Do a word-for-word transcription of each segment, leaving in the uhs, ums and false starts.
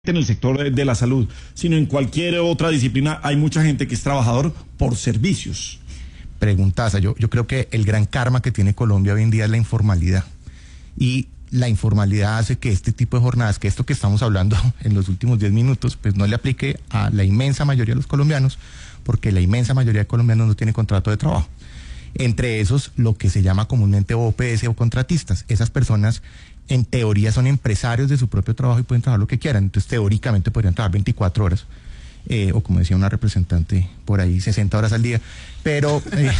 en el sector de la salud, sino en cualquier otra disciplina, hay mucha gente que es trabajador por servicios. Preguntaza, yo, yo creo que el gran karma que tiene Colombia hoy en día es la informalidad. Y la informalidad hace que este tipo de jornadas, que esto que estamos hablando en los últimos diez minutos, pues no le aplique a la inmensa mayoría de los colombianos, porque la inmensa mayoría de colombianos no tiene contrato de trabajo. Entre esos, lo que se llama comúnmente O P S o contratistas. Esas personas, en teoría, son empresarios de su propio trabajo y pueden trabajar lo que quieran. Entonces, teóricamente podrían trabajar veinticuatro horas. Eh, o como decía una representante por ahí, sesenta horas al día, pero eh,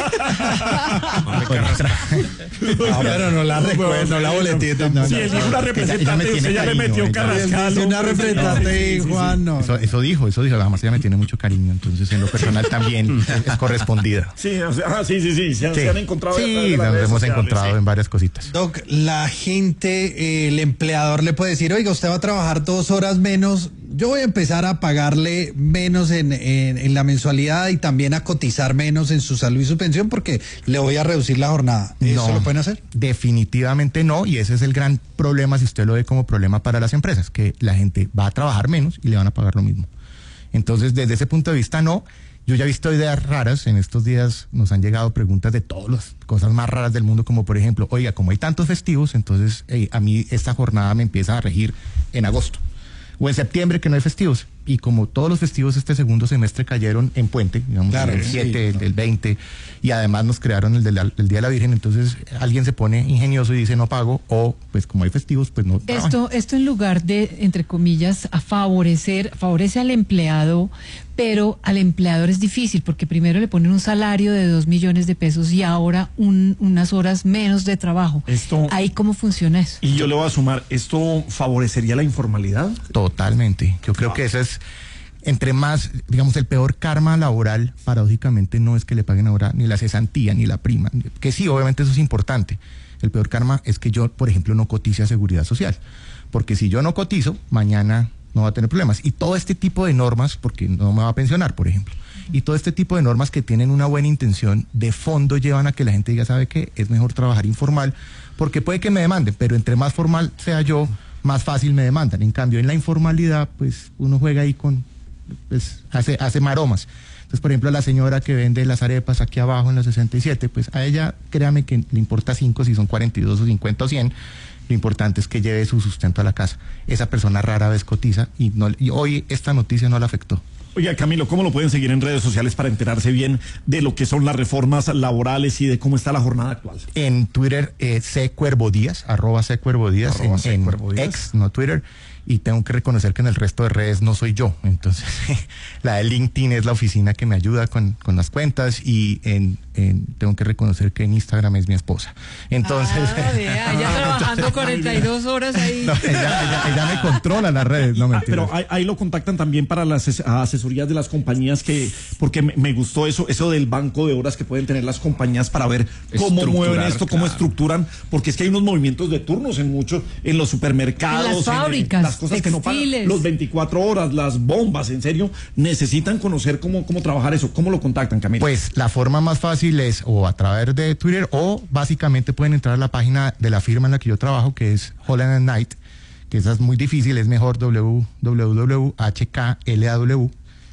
no, pero no la recuerdo, no la boletita. No, sí, él dijo una representante, usted ya le metió un carrascal. Una representante, Juan, no. Eso, eso dijo, eso dijo, además ella me tiene mucho cariño, entonces en lo personal también es correspondida. Sí, o sea, sí, sí, sí, se, sí. se han encontrado. Sí, nos hemos sociales, encontrado sí. en varias cositas. Doc, la gente, eh, el empleador le puede decir, oiga, usted va a trabajar dos horas menos, yo voy a empezar a pagarle menos en, en, en la mensualidad y también a cotizar menos en su salud y su pensión porque le voy a reducir la jornada. ¿Eso no, lo pueden hacer? Definitivamente no, y ese es el gran problema, si usted lo ve como problema para las empresas, que la gente va a trabajar menos y le van a pagar lo mismo. Entonces, desde ese punto de vista, no. Yo ya he visto ideas raras, en estos días nos han llegado preguntas de todas las cosas más raras del mundo, como por ejemplo, oiga, como hay tantos festivos, entonces hey, a mí esta jornada me empieza a regir en agosto. O en septiembre, que no hay festivos. Y como todos los festivos este segundo semestre cayeron en puente, digamos, claro, el siete, sí, el del veinte, y además nos crearon el del, el Día de la Virgen, entonces alguien se pone ingenioso y dice no pago, o pues como hay festivos, pues no trabajan. Esto, esto en lugar de, entre comillas, a favorecer, favorece al empleado, pero al empleador es difícil, porque primero le ponen un salario de dos millones de pesos y ahora un, unas horas menos de trabajo. Esto, ¿Ahí cómo funciona eso? Y yo le voy a sumar, ¿esto favorecería la informalidad? Totalmente. Yo creo wow. que eso es, entre más, digamos, el peor karma laboral, paradójicamente, no es que le paguen ahora ni la cesantía, ni la prima, que sí, obviamente eso es importante. El peor karma es que yo, por ejemplo, no cotice a Seguridad Social, porque si yo no cotizo, mañana no va a tener problemas. Y todo este tipo de normas, porque no me va a pensionar, por ejemplo, y todo este tipo de normas que tienen una buena intención, de fondo llevan a que la gente diga, ¿sabe qué? Es mejor trabajar informal, porque puede que me demanden, pero entre más formal sea yo, más fácil me demandan. En cambio, en la informalidad, pues, uno juega ahí con, pues, hace, hace maromas. Entonces, por ejemplo, la señora que vende las arepas aquí abajo en la sesenta y siete, pues, a ella, créame que le importa cinco, si son cuarenta y dos o cincuenta o cien, lo importante es que lleve su sustento a la casa. Esa persona rara vez cotiza y, no, y hoy esta noticia no la afectó. Oiga, Camilo, ¿cómo lo pueden seguir en redes sociales para enterarse bien de lo que son las reformas laborales y de cómo está la jornada actual? En Twitter, eh, C Cuervo Díaz, arroba C Cuervo Díaz, arroba en, C Cuervo Díaz. X, no Twitter. Y tengo que reconocer que en el resto de redes no soy yo. Entonces, la de LinkedIn es la oficina que me ayuda con, con las cuentas y en, en, tengo que reconocer que en Instagram es mi esposa. Entonces... Ah, vea, ya trabajando cuarenta y dos horas ahí. No, ella, ella, ella me controla las redes, no mentiras. Pero ahí, ahí lo contactan también para las asesorías de las compañías que... Porque me, me gustó eso, eso del banco de horas que pueden tener las compañías para ver cómo mueven esto, cómo claro. estructuran. Porque es que hay unos movimientos de turnos en muchos, en los supermercados. En las fábricas. En, en las cosas textiles. Que no pagan, los veinticuatro horas, las bombas, en serio, necesitan conocer cómo, cómo trabajar eso. ¿Cómo lo contactan, Camilo? Pues la forma más fácil es o a través de Twitter o básicamente pueden entrar a la página de la firma en la que yo trabajo, que es Holland and Knight, que esa es muy difícil, es mejor w w w punto h k l a w,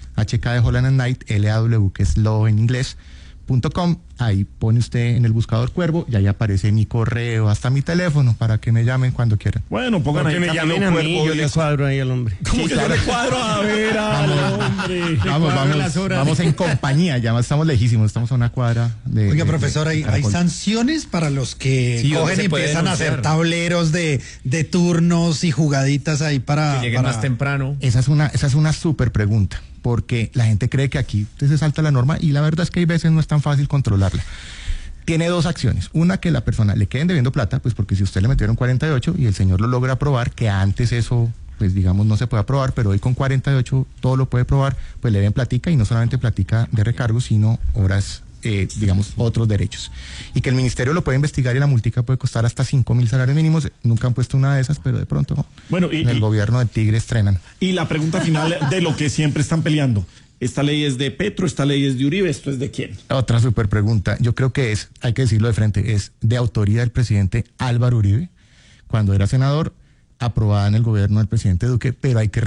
H K de Holland and Knight, L A W, que es law en inglés, punto com. Ahí pone usted en el buscador Cuervo y ahí aparece mi correo, hasta mi teléfono, para que me llamen cuando quieran. Bueno, pongan ahí. Que me llamen a mí, yo le cuadro ahí al hombre. ¿Cómo sí, que claro. yo le cuadro? A ver, al hombre. Vamos, vamos, vamos en compañía, ya estamos lejísimos, estamos a una cuadra de... Oiga, de, profesor, ¿hay, ¿hay sanciones para los que sí, cogen y empiezan denunciar. a hacer tableros de, de turnos y jugaditas ahí para... Que lleguen para... más temprano? Esa es una, esa es una súper pregunta, porque la gente cree que aquí se salta la norma y la verdad es que hay veces no es tan fácil controlarla. Tiene dos acciones. Una, que la persona le queden debiendo plata, pues porque si usted le metieron cuarenta y ocho y el señor lo logra aprobar, que antes eso, pues digamos, no se puede aprobar, pero hoy con cuarenta y ocho todo lo puede probar, pues le den platica y no solamente platica de recargo, sino horas, eh, digamos, otros derechos. Y que el ministerio lo puede investigar y la multica puede costar hasta cinco mil salarios mínimos. Nunca han puesto una de esas, pero de pronto bueno, y, en el y, gobierno del Tigre estrenan. Y la pregunta final de lo que siempre están peleando. Esta ley es de Petro, esta ley es de Uribe, ¿esto es de quién? Otra súper pregunta. Yo creo que es, hay que decirlo de frente, es de autoría del presidente Álvaro Uribe, cuando era senador, aprobada en el gobierno del presidente Duque, pero hay que